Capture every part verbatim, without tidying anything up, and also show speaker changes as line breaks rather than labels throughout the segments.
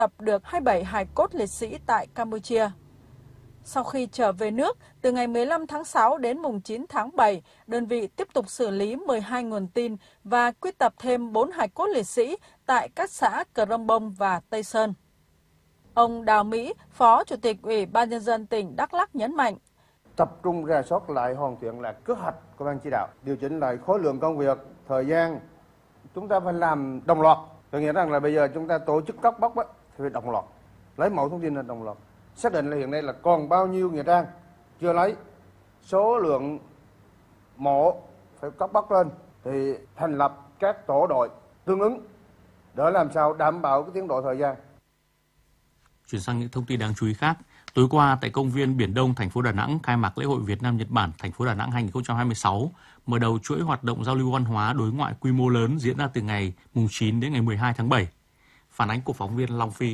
tập được hai mươi bảy hài cốt liệt sĩ tại Campuchia. Sau khi trở về nước, từ ngày mười lăm tháng sáu đến mùng chín tháng bảy, đơn vị tiếp tục xử lý mười hai nguồn tin và quy tập thêm bốn hài cốt liệt sĩ tại các xã Crong Bông và Tây Sơn. Ông Đào Mỹ, Phó Chủ tịch Ủy ban Nhân dân tỉnh Đắk Lắk nhấn mạnh.
Tập trung rà soát lại hoàn thiện là kế hoạch của ban chỉ đạo, điều chỉnh lại khối lượng công việc, thời gian. Chúng ta phải làm đồng loạt. Tôi nghĩ rằng là bây giờ chúng ta tổ chức cất bóc á, thì phải đồng loạt, lấy mẫu thông tin là đồng loạt. Xác định là hiện nay là còn bao nhiêu nghĩa trang chưa lấy, số lượng mộ phải cất bóc lên, thì thành lập các tổ đội tương ứng để làm sao đảm bảo cái tiến độ thời gian.
Chuyển sang những thông tin đáng chú ý khác. Tối qua tại công viên Biển Đông, thành phố Đà Nẵng khai mạc lễ hội Việt Nam Nhật Bản thành phố Đà Nẵng hai không hai sáu, mở đầu chuỗi hoạt động giao lưu văn hóa đối ngoại quy mô lớn diễn ra từ ngày mùng chín đến ngày mười hai tháng bảy. Phản ánh của phóng viên Long Phi.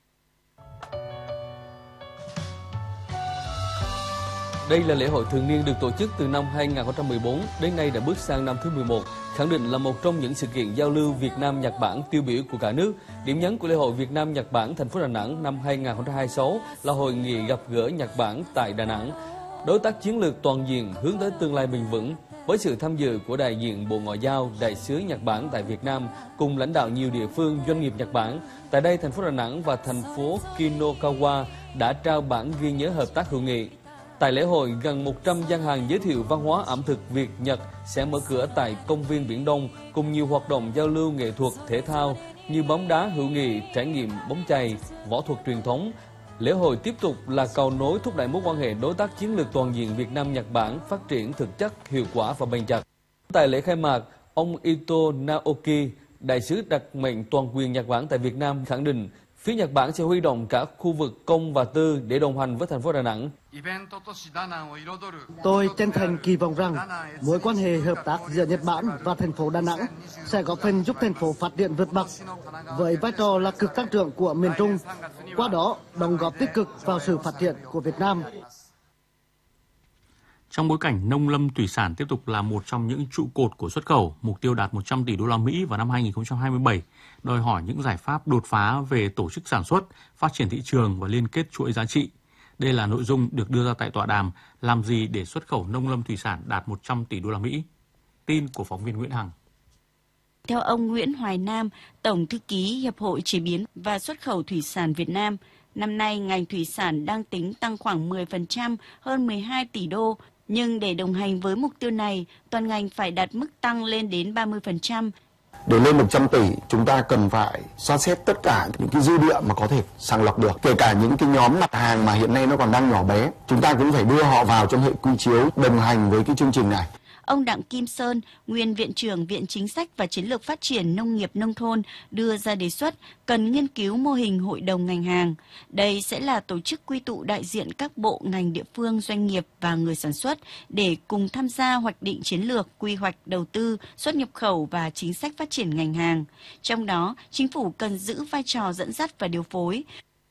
Đây là lễ hội thường niên được tổ chức từ năm hai không một bốn, đến nay đã bước sang năm thứ mười một, khẳng định là một trong những sự kiện giao lưu Việt Nam Nhật Bản tiêu biểu của cả nước. Điểm nhấn của lễ hội Việt Nam Nhật Bản thành phố Đà Nẵng năm hai không hai sáu là hội nghị gặp gỡ Nhật Bản tại Đà Nẵng, đối tác chiến lược toàn diện hướng tới tương lai bền vững, với sự tham dự của đại diện Bộ Ngoại giao, đại sứ Nhật Bản tại Việt Nam cùng lãnh đạo nhiều địa phương doanh nghiệp Nhật Bản. Tại đây, thành phố Đà Nẵng và thành phố Kinokawa đã trao bản ghi nhớ hợp tác hữu nghị. Tại lễ hội, gần một trăm gian hàng giới thiệu văn hóa ẩm thực Việt Nhật sẽ mở cửa tại công viên Biển Đông cùng nhiều hoạt động giao lưu nghệ thuật, thể thao như bóng đá hữu nghị, trải nghiệm bóng chày, võ thuật truyền thống. Lễ hội tiếp tục là cầu nối thúc đẩy mối quan hệ đối tác chiến lược toàn diện Việt Nam Nhật Bản phát triển thực chất, hiệu quả và bền chặt. Tại lễ khai mạc, ông Ito Naoki, đại sứ đặc mệnh toàn quyền Nhật Bản tại Việt Nam khẳng định phía Nhật Bản sẽ huy động cả khu vực công và tư để đồng hành với thành phố Đà Nẵng.
Tôi chân thành kỳ vọng rằng mối quan hệ hợp tác giữa Nhật Bản và thành phố Đà Nẵng sẽ góp phần giúp thành phố phát triển vượt bậc với vai trò là cực tăng trưởng của miền Trung, qua đó đóng góp tích cực vào sự phát triển của Việt Nam.
Trong bối cảnh nông lâm thủy sản tiếp tục là một trong những trụ cột của xuất khẩu, mục tiêu đạt một trăm tỷ đô la Mỹ vào năm hai không hai bảy đòi hỏi những giải pháp đột phá về tổ chức sản xuất, phát triển thị trường và liên kết chuỗi giá trị. Đây là nội dung được đưa ra tại tọa đàm làm gì để xuất khẩu nông lâm thủy sản đạt một trăm tỷ đô la Mỹ. Tin của phóng viên Nguyễn Hằng.
Theo ông Nguyễn Hoài Nam, Tổng thư ký Hiệp hội Chế biến và Xuất khẩu Thủy sản Việt Nam, năm nay ngành thủy sản đang tính tăng khoảng mười phần trăm, hơn mười hai tỷ đô. Nhưng để đồng hành với mục tiêu này, toàn ngành phải đạt mức tăng lên đến ba mươi phần trăm.
Để lên một trăm tỷ, chúng ta cần phải soát xét tất cả những cái dư địa mà có thể sàng lọc được. Kể cả những cái nhóm mặt hàng mà hiện nay nó còn đang nhỏ bé, chúng ta cũng phải đưa họ vào trong hệ quy chiếu đồng hành với cái chương trình này.
Ông Đặng Kim Sơn, nguyên Viện trưởng Viện Chính sách và Chiến lược Phát triển Nông nghiệp Nông thôn đưa ra đề xuất cần nghiên cứu mô hình hội đồng ngành hàng. Đây sẽ là tổ chức quy tụ đại diện các bộ ngành địa phương, doanh nghiệp và người sản xuất để cùng tham gia hoạch định chiến lược, quy hoạch đầu tư, xuất nhập khẩu và chính sách phát triển ngành hàng. Trong đó, chính phủ cần giữ vai trò dẫn dắt và điều phối.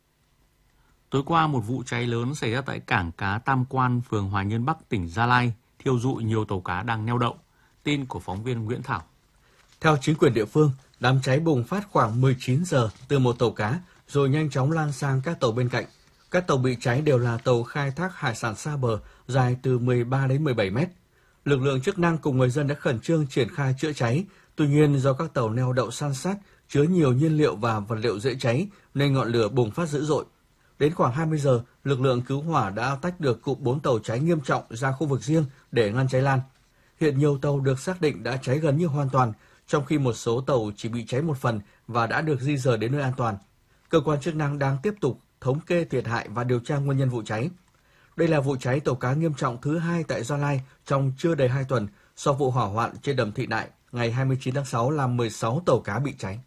Tối qua, một vụ cháy lớn xảy ra tại cảng cá Tam Quan, phường Hòa Nhân Bắc, tỉnh Gia Lai, thiêu rụi nhiều tàu cá đang neo đậu. Tin của phóng viên Nguyễn Thảo.
Theo chính quyền địa phương, đám cháy bùng phát khoảng mười chín giờ từ một tàu cá rồi nhanh chóng lan sang các tàu bên cạnh. Các tàu bị cháy đều là tàu khai thác hải sản xa bờ, dài từ mười ba đến mười bảy mét. Lực lượng chức năng cùng người dân đã khẩn trương triển khai chữa cháy. Tuy nhiên, do các tàu neo đậu san sát, chứa nhiều nhiên liệu và vật liệu dễ cháy nên ngọn lửa bùng phát dữ dội. Đến khoảng hai mươi giờ, lực lượng cứu hỏa đã tách được cụm bốn tàu cháy nghiêm trọng ra khu vực riêng để ngăn cháy lan. Hiện nhiều tàu được xác định đã cháy gần như hoàn toàn, trong khi một số tàu chỉ bị cháy một phần và đã được di dời đến nơi an toàn. Cơ quan chức năng đang tiếp tục thống kê thiệt hại và điều tra nguyên nhân vụ cháy. Đây là vụ cháy tàu cá nghiêm trọng thứ hai tại Gia Lai trong chưa đầy hai tuần sau vụ hỏa hoạn trên đầm Thị Nại ngày hai mươi chín tháng sáu làm mười sáu tàu cá bị cháy.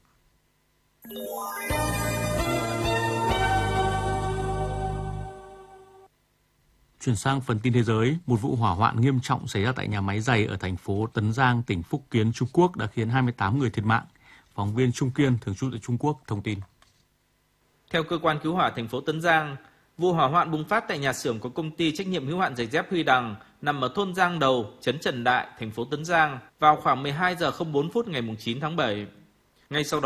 Chuyển sang phần tin thế giới, một vụ hỏa hoạn nghiêm trọng xảy ra tại nhà máy giày ở thành phố Tấn Giang, tỉnh Phúc Kiến, Trung Quốc đã khiến hai mươi tám người thiệt mạng. Phóng viên Trung Kiên, thường trú tại Trung Quốc, thông tin.
Theo cơ quan cứu hỏa thành phố Tấn Giang, vụ hỏa hoạn bùng phát tại nhà xưởng của công ty trách nhiệm hữu hạn giày dép Huy Đằng nằm ở thôn Giang Đầu, trấn Trần Đại, thành phố Tấn Giang vào khoảng mười hai giờ không bốn phút ngày chín tháng bảy. Ngay sau đó,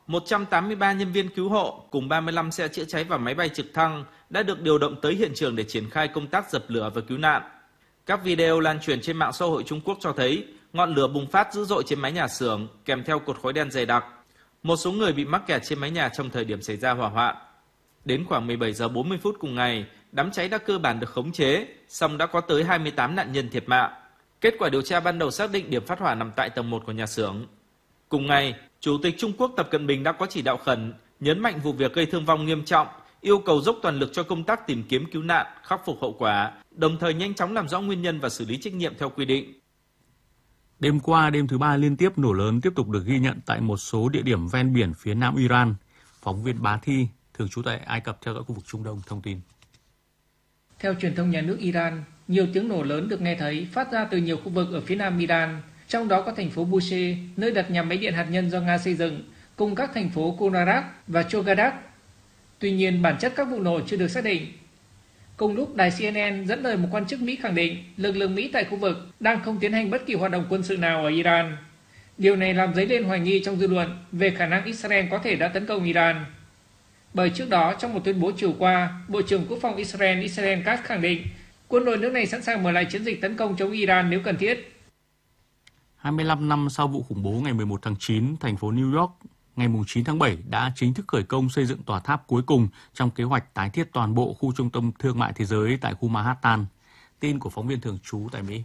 một trăm tám mươi ba nhân viên cứu hộ cùng ba mươi lăm xe chữa cháy và máy bay trực thăng đã được điều động tới hiện trường để triển khai công tác dập lửa và cứu nạn. Các video lan truyền trên mạng xã hội Trung Quốc cho thấy ngọn lửa bùng phát dữ dội trên mái nhà xưởng kèm theo cột khói đen dày đặc. Một số người bị mắc kẹt trên mái nhà trong thời điểm xảy ra hỏa hoạn. Đến khoảng mười bảy giờ bốn mươi phút cùng ngày, đám cháy đã cơ bản được khống chế, song đã có tới hai mươi tám nạn nhân thiệt mạng. Kết quả điều tra ban đầu xác định điểm phát hỏa nằm tại tầng một của nhà xưởng. Cùng ngày, Chủ tịch Trung Quốc Tập Cận Bình đã có chỉ đạo khẩn, nhấn mạnh vụ việc gây thương vong nghiêm trọng, yêu cầu dốc toàn lực cho công tác tìm kiếm cứu nạn, khắc phục hậu quả, đồng thời nhanh chóng làm rõ nguyên nhân và xử lý trách nhiệm theo quy định.
Đêm qua, đêm thứ ba liên tiếp nổ lớn tiếp tục được ghi nhận tại một số địa điểm ven biển phía nam Iran. Phóng viên Bá Thi, thường trú tại Ai Cập theo dõi khu vực Trung Đông thông tin.
Theo truyền thông nhà nước Iran, nhiều tiếng nổ lớn được nghe thấy phát ra từ nhiều khu vực ở phía nam Iran, trong đó có thành phố Bushehr, nơi đặt nhà máy điện hạt nhân do Nga xây dựng, cùng các thành phố Konarak và Chogadak. Tuy nhiên, bản chất các vụ nổ chưa được xác định. Cùng lúc, đài xê en en dẫn lời một quan chức Mỹ khẳng định lực lượng Mỹ tại khu vực đang không tiến hành bất kỳ hoạt động quân sự nào ở Iran. Điều này làm dấy lên hoài nghi trong dư luận về khả năng Israel có thể đã tấn công Iran. Bởi trước đó, trong một tuyên bố chiều qua, Bộ trưởng Quốc phòng Israel Israel Katz khẳng định quân đội nước này sẵn sàng mở lại chiến dịch tấn công chống Iran nếu cần thiết.
hai mươi lăm năm sau vụ khủng bố ngày mười một tháng chín, thành phố New York ngày chín tháng bảy đã chính thức khởi công xây dựng tòa tháp cuối cùng trong kế hoạch tái thiết toàn bộ khu trung tâm thương mại thế giới tại khu Manhattan. Tin của phóng viên thường trú tại Mỹ.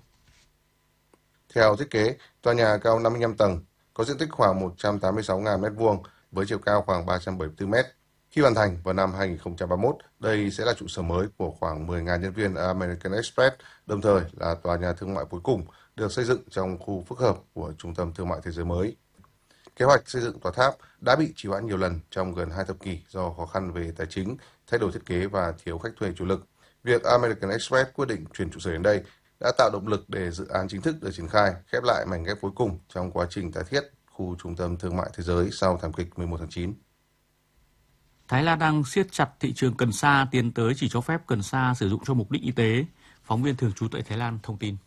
Theo thiết kế, tòa nhà cao năm mươi lăm tầng, có diện tích khoảng một trăm tám mươi sáu nghìn mét vuông với chiều cao khoảng ba trăm bảy mươi tư mét. Khi hoàn thành vào năm hai nghìn không trăm ba mươi mốt, đây sẽ là trụ sở mới của khoảng mười nghìn nhân viên American Express, đồng thời là tòa nhà thương mại cuối cùng được xây dựng trong khu phức hợp của Trung tâm Thương mại Thế giới mới. Kế hoạch xây dựng tòa tháp đã bị trì hoãn nhiều lần trong gần hai thập kỷ do khó khăn về tài chính, thay đổi thiết kế và thiếu khách thuê chủ lực. Việc American Express quyết định chuyển trụ sở đến đây đã tạo động lực để dự án chính thức được triển khai, khép lại mảnh ghép cuối cùng trong quá trình tái thiết khu Trung tâm Thương mại Thế giới sau thảm kịch mười một tháng chín.
Thái Lan đang siết chặt thị trường cần sa, tiến tới chỉ cho phép cần sa sử dụng cho mục đích y tế. Phóng viên thường trú tại Thái Lan thông tin.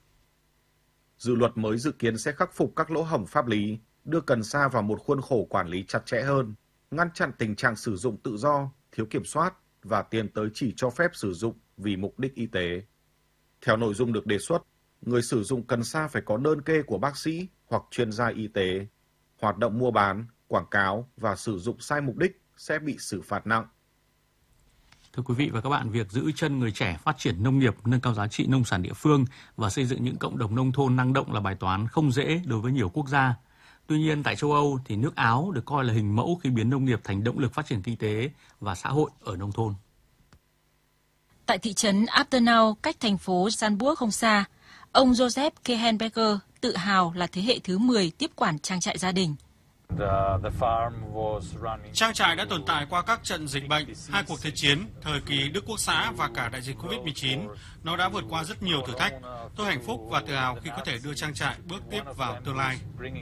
Dự luật mới dự kiến sẽ khắc phục các lỗ hổng pháp lý, đưa cần sa vào một khuôn khổ quản lý chặt chẽ hơn, ngăn chặn tình trạng sử dụng tự do, thiếu kiểm soát và tiến tới chỉ cho phép sử dụng vì mục đích y tế. Theo nội dung được đề xuất, người sử dụng cần sa phải có đơn kê của bác sĩ hoặc chuyên gia y tế. Hoạt động mua bán, quảng cáo và sử dụng sai mục đích sẽ bị xử phạt nặng.
Thưa quý vị và các bạn, việc giữ chân người trẻ phát triển nông nghiệp, nâng cao giá trị nông sản địa phương và xây dựng những cộng đồng nông thôn năng động là bài toán không dễ đối với nhiều quốc gia. Tuy nhiên, tại châu Âu thì nước Áo được coi là hình mẫu khi biến nông nghiệp thành động lực phát triển kinh tế và xã hội ở nông thôn.
Tại thị trấn Aptenau, cách thành phố Salzburg không xa, ông Joseph Kehenbecker tự hào là thế hệ thứ mười tiếp quản trang trại gia đình.
Trang trại đã tồn tại qua các trận dịch bệnh, hai cuộc thế chiến, thời kỳ Đức Quốc xã và cả đại dịch covid mười chín. Nó đã vượt qua rất nhiều thử thách. Tôi hạnh phúc và tự hào khi có thể đưa trang trại bước tiếp vào tương lai.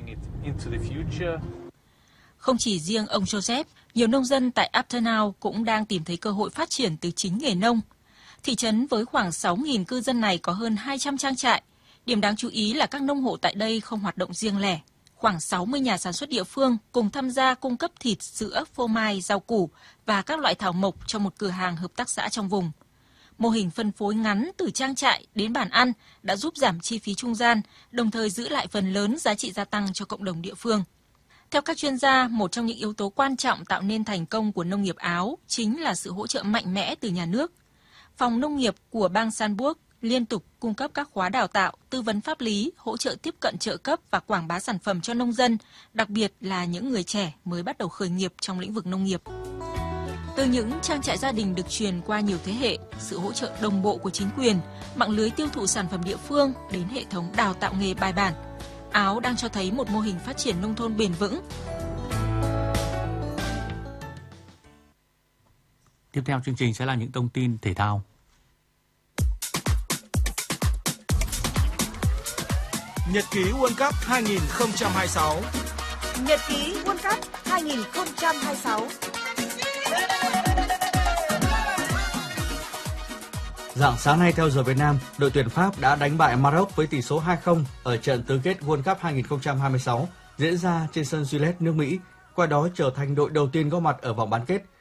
Không chỉ riêng ông Joseph, nhiều nông dân tại Aptenau cũng đang tìm thấy cơ hội phát triển từ chính nghề nông. Thị trấn với khoảng sáu nghìn cư dân này có hơn hai trăm trang trại. Điểm đáng chú ý là các nông hộ tại đây không hoạt động riêng lẻ. Khoảng sáu mươi nhà sản xuất địa phương cùng tham gia cung cấp thịt, sữa, phô mai, rau củ và các loại thảo mộc cho một cửa hàng hợp tác xã trong vùng. Mô hình phân phối ngắn từ trang trại đến bàn ăn đã giúp giảm chi phí trung gian, đồng thời giữ lại phần lớn giá trị gia tăng cho cộng đồng địa phương. Theo các chuyên gia, một trong những yếu tố quan trọng tạo nên thành công của nông nghiệp Áo chính là sự hỗ trợ mạnh mẽ từ nhà nước. Phòng nông nghiệp của bang Salzburg liên tục cung cấp các khóa đào tạo, tư vấn pháp lý, hỗ trợ tiếp cận trợ cấp và quảng bá sản phẩm cho nông dân, đặc biệt là những người trẻ mới bắt đầu khởi nghiệp trong lĩnh vực nông nghiệp. Từ những trang trại gia đình được truyền qua nhiều thế hệ, sự hỗ trợ đồng bộ của chính quyền, mạng lưới tiêu thụ sản phẩm địa phương đến hệ thống đào tạo nghề bài bản, Áo đang cho thấy một mô hình phát triển nông thôn bền vững.
Tiếp theo chương trình sẽ là những thông tin thể thao.
Nhật ký World Cup hai không hai sáu.
Nhật ký World Cup hai không hai sáu.
Rạng sáng nay theo giờ Việt Nam, đội tuyển Pháp đã đánh bại Maroc với tỷ số hai không ở trận tứ kết World Cup hai không hai sáu diễn ra trên sân Gillette nước Mỹ. qua đó trở thành đội đầu tiên góp mặt ở vòng bán kết